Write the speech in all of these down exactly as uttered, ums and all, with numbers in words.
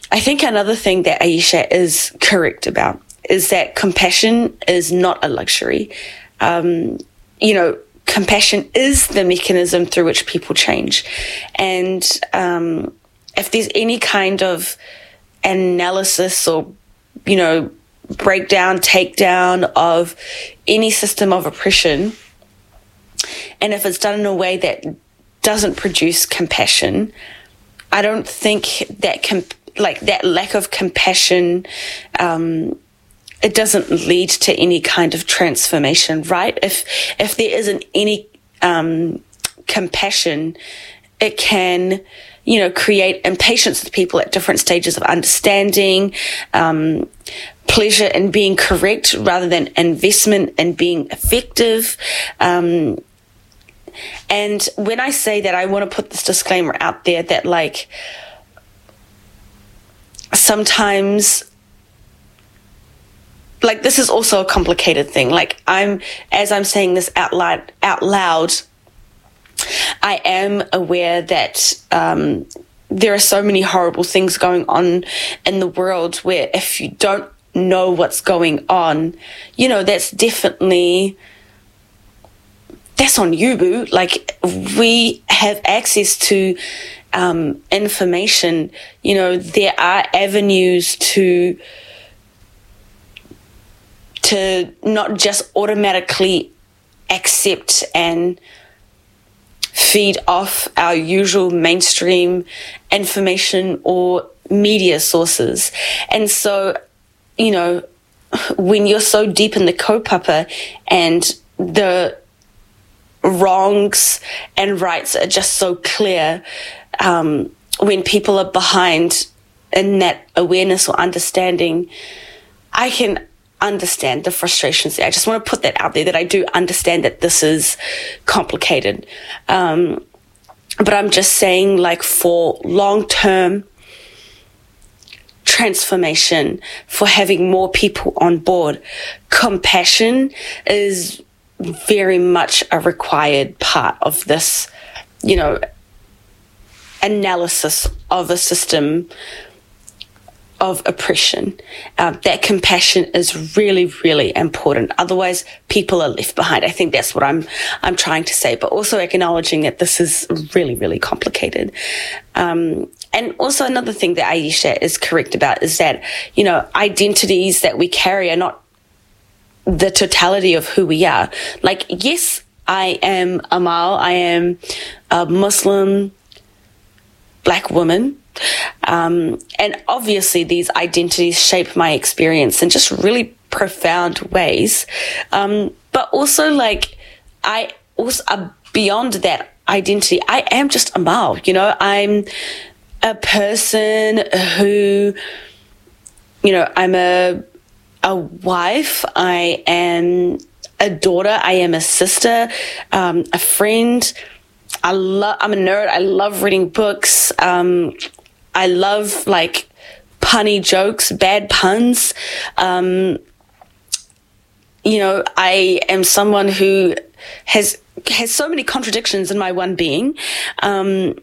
I think another thing that Aisha is correct about is that compassion is not a luxury. Um, you know, compassion is the mechanism through which people change. And um, if there's any kind of analysis or, you know, breakdown, takedown of any system of oppression, and if it's done in a way that doesn't produce compassion, I don't think that comp- like that lack of compassion, um, it doesn't lead to any kind of transformation, right? If if there isn't any um, compassion, it can, you know, create impatience with people at different stages of understanding, um, pleasure in being correct rather than investment in being effective. Um, and when I say that, I want to put this disclaimer out there that, like, sometimes, like, this is also a complicated thing. Like, I'm, as I'm saying this out loud, out loud, I am aware that um, there are so many horrible things going on in the world where if you don't know what's going on, you know, that's definitely, that's on you, boo. Like, we have access to um, information. You know, there are avenues to to not just automatically accept and feed off our usual mainstream information or media sources. And so, you know, when you're so deep in the kaupapa and the wrongs and rights are just so clear, um, when people are behind in that awareness or understanding, I can understand the frustrations there. I just want to put that out there, that I do understand that this is complicated. Um, but I'm just saying, like, for long-term transformation, for having more people on board, compassion is very much a required part of this, you know, analysis of a system of oppression. Uh, that compassion is really, really important. Otherwise, people are left behind. I think that's what I'm I'm trying to say, but also acknowledging that this is really, really complicated. Um, and also another thing that Aisha is correct about is that, you know, identities that we carry are not the totality of who we are. Like, yes, I am Amal, I am a Muslim Black woman. Um, and obviously these identities shape my experience in just really profound ways. Um, but also, like, I also, uh, beyond that identity, I am just Amal, you know, I'm a person who, you know, I'm a, a wife, I am a daughter, I am a sister, um, a friend. I love, I'm a nerd. I love reading books. Um, I love, like, punny jokes, bad puns. Um, you know, I am someone who has has so many contradictions in my one being. Um,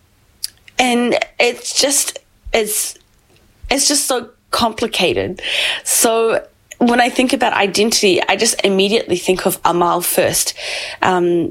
and it's just, it's, it's just so complicated. So when I think about identity, I just immediately think of Amal first, um,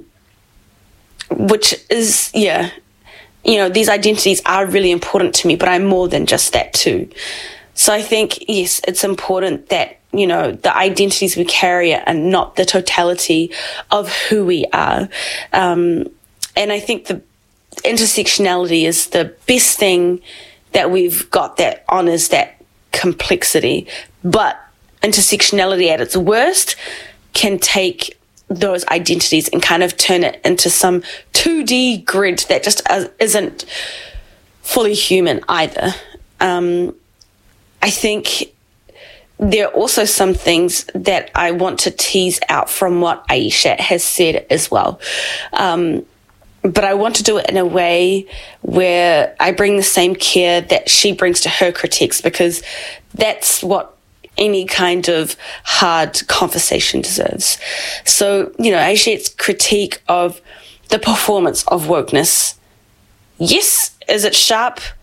which is, yeah, you know, these identities are really important to me, but I'm more than just that too. So I think, yes, it's important that, you know, the identities we carry are not the totality of who we are. Um, and I think the intersectionality is the best thing that we've got that honors that complexity. But intersectionality at its worst can take those identities and kind of turn it into some two D grid that just isn't fully human either. Um, I think there are also some things that I want to tease out from what Aisha has said as well. Um, but I want to do it in a way where I bring the same care that she brings to her critiques, because that's what any kind of hard conversation deserves. So, you know, Aisha's critique of the performance of wokeness. Yes, is it sharp?